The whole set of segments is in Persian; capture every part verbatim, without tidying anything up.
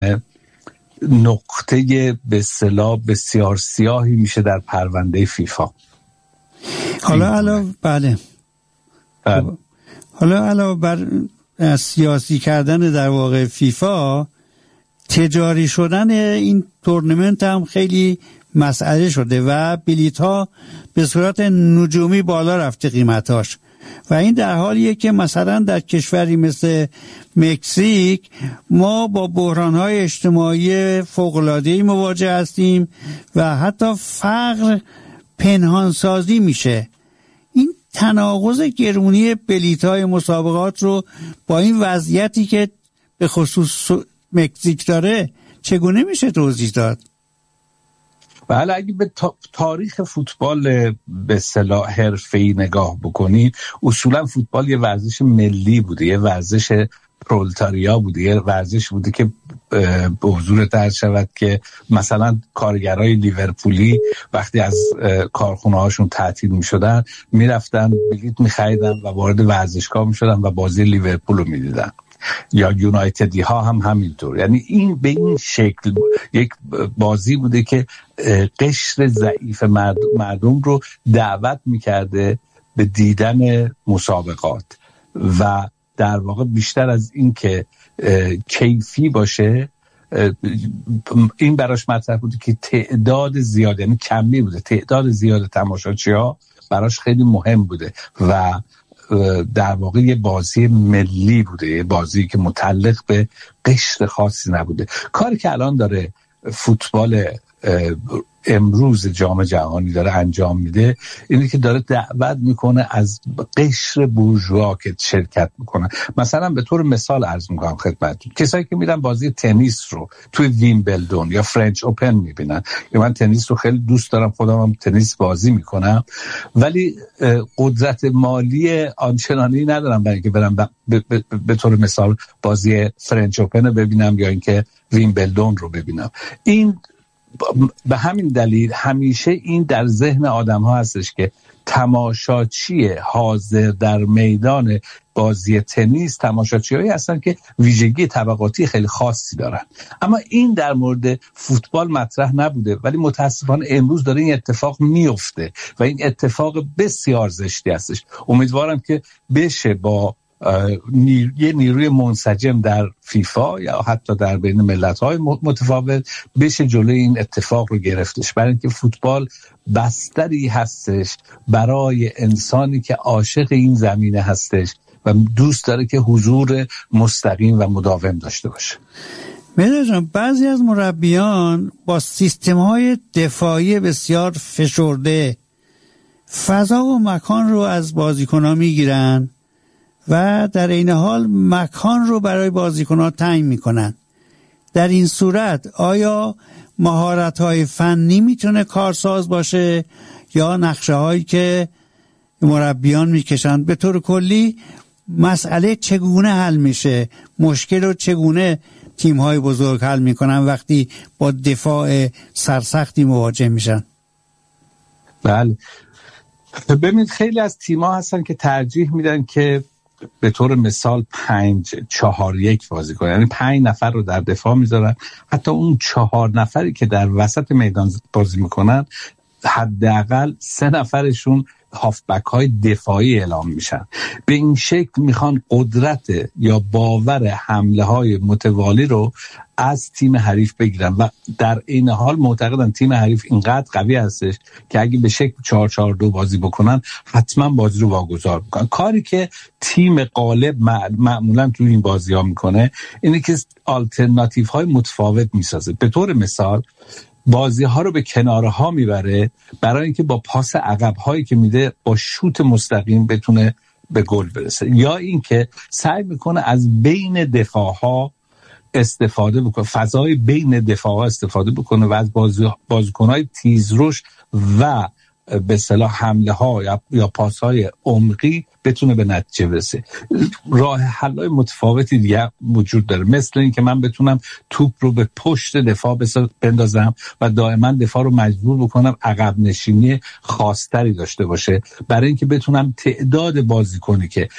نقطه به اصطلاح بسیار سیاهی میشه در پرونده فیفا. حالا علاوه بله بله. حالا علاوه بر سیاسی کردن در واقع فیفا، تجاری شدن این تورنمنت هم خیلی مسئله شده و بلیط ها به صورت نجومی بالا رفته قیمتاش، و این در حالیه که مثلا در کشوری مثل مکزیک ما با بحران‌های اجتماعی فوق‌العاده‌ای مواجه هستیم و حتی فقر پنهانسازی میشه. این تناقض گرونی بلیط‌های مسابقات رو با این وضعیتی که به خصوص مکزیک داره چگونه میشه توضیح داد؟ بله، اگه به تاریخ فوتبال به اصطلاح حرفه‌ای نگاه بکنید، اصولا فوتبال یه ورزش ملی بوده، یه ورزش پرولتاریا بوده، یه ورزش بوده که به حضور درد شود که مثلا کارگرای لیورپولی وقتی از کارخونه هاشون تعطیل می شدن می رفتن بلیط می خریدن و وارد ورزشگاه می شدن و بازی لیورپول رو می دیدن، یا یونایتدی ها هم همینطور. یعنی این به این شکل یک بازی بوده که قشر ضعیف مردم رو دعوت می کرده به دیدن مسابقات و در واقع بیشتر از این که کیفی باشه، این براش مطرح بوده که تعداد زیاد، یعنی کمی بوده، تعداد زیاد تماشاچی ها براش خیلی مهم بوده و در واقع یه بازی ملی بوده، یه بازی که متعلق به قشر خاصی نبوده. کاری که الان داره فوتبال امروز جام جهانی داره انجام میده اینه که داره دعوت میکنه از قشر بورژوا که شرکت میکنن. مثلا به طور مثال عرض میکنم خدمتتون، کسایی که میرن بازی تنیس رو توی ویمبلدون یا فرنچ اوپن میبینن، یا من تنیس رو خیلی دوست دارم، خودم هم تنیس بازی میکنم، ولی قدرت مالی آنچنانی ندارم برای اینکه برم ب... ب... ب... به طور مثال بازی فرنچ اوپن رو ببینم یا اینکه ویمبلدون رو ببینم. این به همین دلیل همیشه این در ذهن آدم ها هستش که تماشاچی حاضر در میدان بازی تنیس تماشاچی هایی هستن که ویژگی طبقاتی خیلی خاصی دارن. اما این در مورد فوتبال مطرح نبوده، ولی متاسفانه امروز داره این اتفاق میفته و این اتفاق بسیار زشتی هستش. امیدوارم که بشه با نیر... یه نیروی منسجم در فیفا یا حتی در بین ملت‌های متفاوت بشه جلوی این اتفاق رو گرفتش، برای اینکه فوتبال بستری هستش برای انسانی که عاشق این زمینه هستش و دوست داره که حضور مستقیم و مداوم داشته باشه. مهدی جان، بعضی از مربیان با سیستم‌های دفاعی بسیار فشرده فضا و مکان رو از بازیکن‌ها میگیرن و در این حال مکان رو برای بازیکن‌ها تعیین میکنن. در این صورت آیا مهارت‌های فنی میتونه کارساز باشه یا نقشه‌هایی که مربیان میکشن؟ به طور کلی مسئله چگونه حل میشه؟ مشکل رو چگونه تیم‌های بزرگ حل میکنن وقتی با دفاع سرسختی مواجه میشن؟ بله، ببینید خیلی از تیم‌ها هستن که ترجیح میدن که به طور مثال پنج چهار یک بازی کنن، یعنی پنج نفر رو در دفاع میذارن، حتی اون چهار نفری که در وسط میدان بازی میکنن حداقل سه نفرشون هافبک های دفاعی اعلام میشن. به این شکل میخوان قدرت یا باور حمله های متوالی رو از تیم حریف بگیرن و در این حال معتقدن تیم حریف اینقدر قوی هستش که اگه به شکل چهار چهار دو بازی بکنن حتما بازی رو واگذار بکنن. کاری که تیم غالب معمولا توی این بازی ها میکنه اینه که آلترناتیو های متفاوت میسازه. به طور مثال بازی ها رو به کناره ها میبره برای اینکه با پاس عقب هایی که میده با شوت مستقیم بتونه به گل برسه، یا اینکه سعی میکنه از بین دفاع ها استفاده بکنه، فضای بین دفاع ها استفاده بکنه و از بازی بازیکن های تیزرش و به اصطلاح حمله ها یا یا پاس های عمقی بتونه به نتیجه برسه. راه حل های متفاوتی دیگه وجود داره، مثل این که من بتونم توپ رو به پشت دفاع بندازم و دائما دفاع رو مجبور بکنم عقب نشینی خاصتری داشته باشه برای اینکه بتونم تعداد بازیکنی که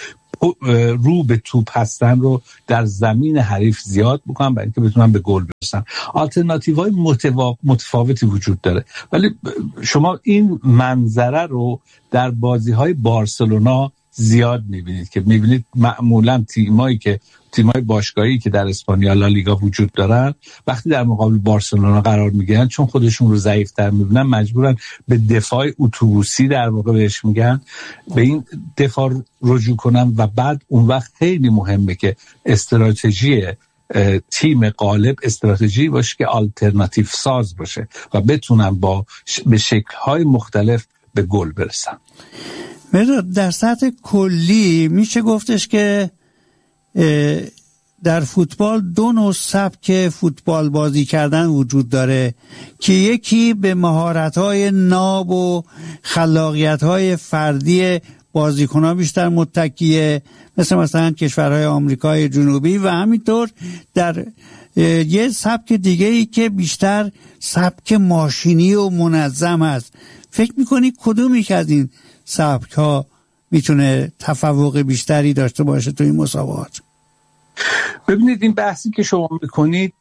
رو به توپ هستن رو در زمین حریف زیاد بکنن برای اینکه بتونن به گل برسن. آلترناتیوهای متفاوتی وجود داره، ولی شما این منظره رو در بازی‌های بارسلونا زیاد می‌بینید که می‌بینید معمولاً تیمایی که تیمای باشگاهی که در اسپانیا لالیگا وجود دارن وقتی در مقابل بارسلونا قرار میگیرن، چون خودشون رو ضعیف‌تر می‌بینن، مجبورن به دفاع اتوبوسی در واقع بهش میگن، به این دفاع رجوع کنن و بعد اون وقت خیلی مهمه که استراتژی تیم غالب استراتژی باشه که آلترناتیو ساز باشه و بتونن با به شکل‌های مختلف به گل برسن. در سطح کلی میشه گفتش که در فوتبال دو نوع سبک فوتبال بازی کردن وجود داره که یکی به مهارت‌های ناب و خلاقیت‌های فردی بازیکن‌ها بیشتر متکیه، مثل مثلا کشورهای آمریکای جنوبی، و همینطور در یه سبک دیگه‌ای که بیشتر سبک ماشینی و منظم است. فکر می‌کنی کدومی که از این سبک‌ها میتونه تفوق بیشتری داشته باشه تو این مسابقات؟ ببینید این بحثی که شما میکنید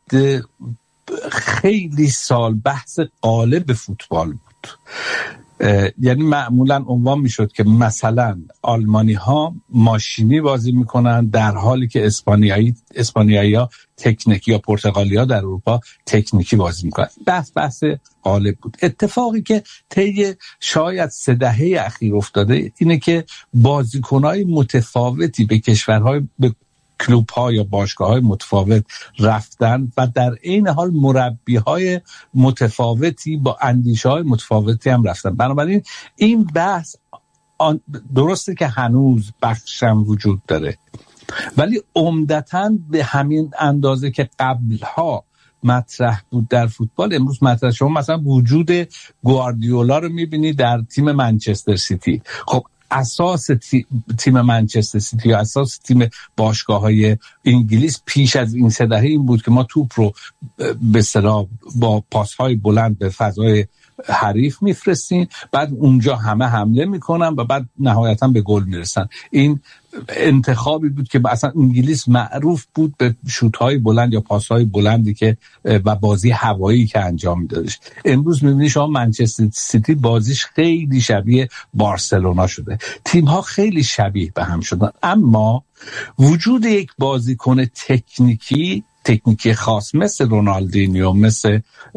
خیلی سال بحث قالب فوتبال بود، یعنی معمولا عنوان میشد که مثلا آلمانی ها ماشینی بازی میکنن در حالی که اسپانیایی اسپانیایی ها تکنیکی یا پرتغالی ها در اروپا تکنیکی بازی میکنن. بحث بحث غالب بود. اتفاقی که طی شاید سه دهه اخیر افتاده اینه که بازیکنهای متفاوتی به کشورهای به کلوب ها یا باشگاه های متفاوت رفتن و در این حال مربی های متفاوتی با اندیشه های متفاوتی هم رفتن. بنابراین این بحث درسته که هنوز بخشم وجود داره، ولی عمدتاً به همین اندازه که قبلها مطرح بود در فوتبال امروز مطرح. شما مثلا وجود گواردیولا رو میبینی در تیم منچستر سیتی. خب اساس تیم منچستر سیتی یا اساس تیم باشگاه‌های انگلیس پیش از این سه دهه این بود که ما توپ رو به اصطلاح با پاس‌های بلند به فضای حریف میفرستیم، بعد اونجا همه حمله میکنن و بعد نهایتا به گل میرسن. این انتخابی بود که اصلا انگلیس معروف بود به شوت‌های بلند یا پاس‌های بلندی که و بازی هوایی که انجام میدادش. امروز میبینی شما منچستر سیتی بازیش خیلی شبیه بارسلونا شده، تیم‌ها خیلی شبیه به هم شدن، اما وجود یک بازیکن تکنیکی تکنیکی خاص مثل رونالدینیو، مثل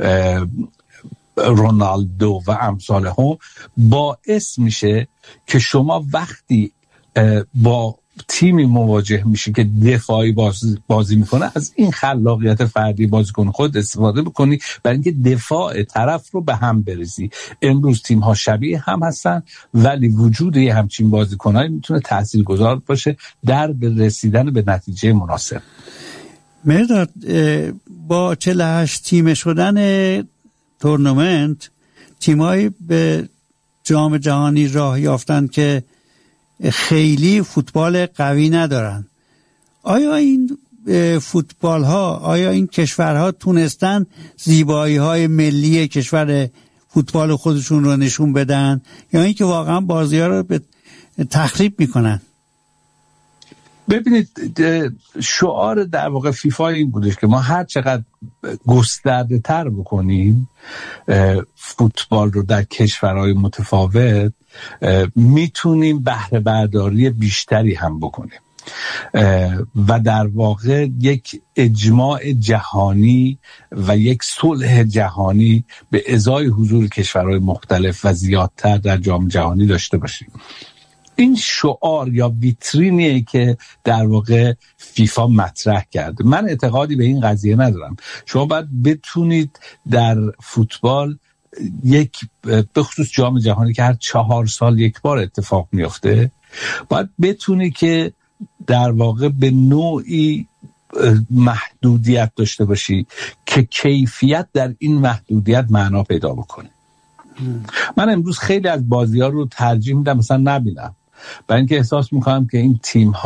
رونالدو و امثال هم باعث میشه که شما وقتی با تیمی مواجه میشه که دفاعی بازی, بازی میکنه از این خلاقیت فردی بازیکن خود استفاده بکنی برای اینکه دفاع طرف رو به هم بریزی. امروز تیم ها شبیه هم هستن، ولی وجود یه همچین بازیکنایی میتونه تاثیرگذار باشه در رسیدن به نتیجه مناسب. مرداد، با چهل و هشت تیم شدن تورنمنت تیمایی به جام جهانی راه یافتن که خیلی فوتبال قوی ندارن. آیا این فوتبال ها، آیا این کشورها تونستن زیبایی های ملی کشور فوتبال خودشون رو نشون بدن یا اینکه واقعا بازی ها رو به تخریب میکنن؟ ببینید شعار در واقع فیفا این بودش که ما هر چقدر گسترده تر بکنیم فوتبال رو در کشورهای متفاوت میتونیم بهره برداری بیشتری هم بکنیم و در واقع یک اجماع جهانی و یک صلح جهانی به ازای حضور کشورهای مختلف و زیادتر در جام جهانی داشته باشیم. این شعار یا ویترینیه که در واقع فیفا مطرح کرده. من اعتقادی به این قضیه ندارم. شما باید بتونید در فوتبال یک به خصوص جام جهانی که هر چهار سال یک بار اتفاق میفته، باید بتونی که در واقع به نوعی محدودیت داشته باشی که کیفیت در این محدودیت معنا پیدا بکنه. من امروز خیلی از بازی‌ها رو ترجیح میدم مثلا نبینم، برای اینکه احساس میکنم که این تیم‌ها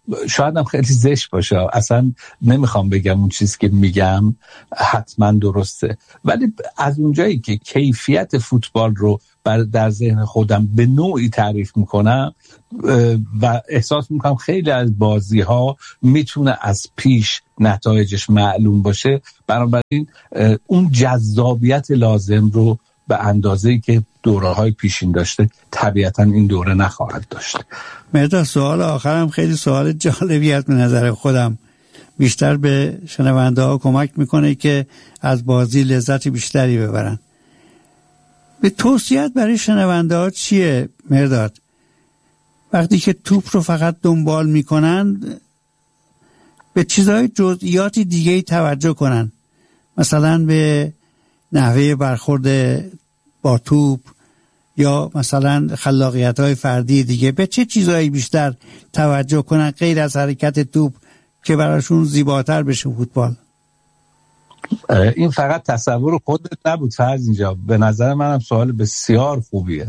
شاید هم خیلی زشت باشه، اصلا نمیخوام بگم اون چیزی که میگم حتما درسته، ولی از اونجایی که کیفیت فوتبال رو در ذهن خودم به نوعی تعریف میکنم و احساس میکنم خیلی از بازی ها میتونه از پیش نتایجش معلوم باشه، بنابراین اون جذابیت لازم رو به اندازه‌ای که دوره‌های پیشین داشته طبیعتاً این دوره نخواهد داشت. مرداد، سوال آخرم خیلی سوال جالبی است به نظر خودم، بیشتر به شنونده ها کمک میکنه که از بازی لذت بیشتری ببرن. به توصیه‌ات برای شنونده ها چیه مرداد؟ وقتی که توپ رو فقط دنبال میکنن به چیزهای جزئیاتی دیگه توجه کنن، مثلا به نحوه برخورد با توپ یا مثلا خلاقیت‌های فردی دیگه، به چه چیزایی بیشتر توجه کنن غیر از حرکت توپ که براشون زیباتر بشه فوتبال؟ این فقط تصور خودت نبود فرض، اینجا به نظر منم سوال بسیار خوبیه.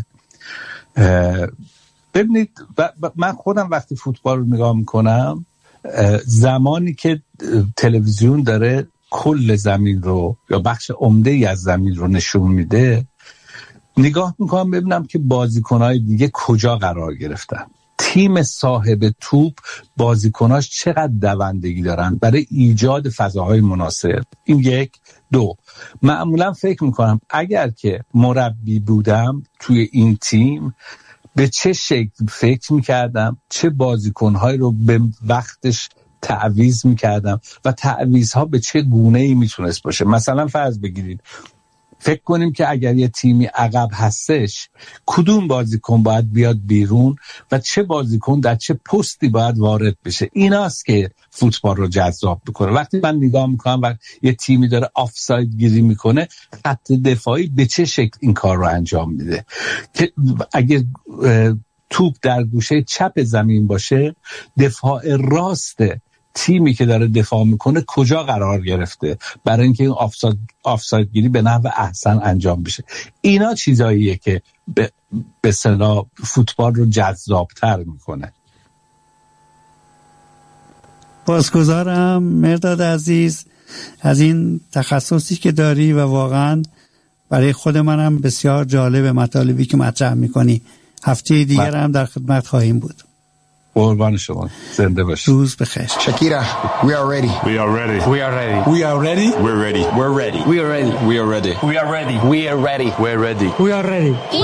ببینید من خودم وقتی فوتبال رو نگاه میکنم، زمانی که تلویزیون داره کل زمین رو یا بخش عمده‌ای از زمین رو نشون میده، نگاه میکنم ببینم که بازیکنهای دیگه کجا قرار گرفتن، تیم صاحب توپ بازیکناش چقدر دوندگی دارن برای ایجاد فضاهای مناسب. این یک. دو، معمولا فکر میکنم اگر که مربی بودم توی این تیم به چه شکل فکر میکردم، چه بازیکنهایی رو به وقتش تعویض میکردم و تعویضها به چه گونه‌ای میتونست باشه. مثلا فرض بگیرید فکر کنیم که اگر یه تیمی عقب هستش کدوم بازیکن باید بیاد بیرون و چه بازیکن در چه پستی باید وارد بشه. ایناست که فوتبال رو جذاب بکنه. وقتی من نگاه میکنم و یه تیمی داره آفساید گیری میکنه، خط دفاعی به چه شکل این کار رو انجام میده که اگر توپ در گوشه چپ زمین باشه، دفاع راست تیمی که داره دفاع میکنه کجا قرار گرفته برای اینکه این آفساید آفساید گیری به نحو احسن انجام بشه. اینا چیزاییه که به به اصطلاح فوتبال رو جذابتر میکنه. بازگذارم مرداد عزیز از این تخصصی که داری و واقعا برای خود منم بسیار جالب مطالبی که مطرح میکنی. هفته دیگر هم در خدمت خواهیم بود. قربان شما، زنده باشید. روز بخیر. Shakira, we are ready. We are ready. We are ready. We are ready. We're ready. We're ready. We are ready. We are ready. We are ready. We are ready. We're ready. We're ready. We are ready.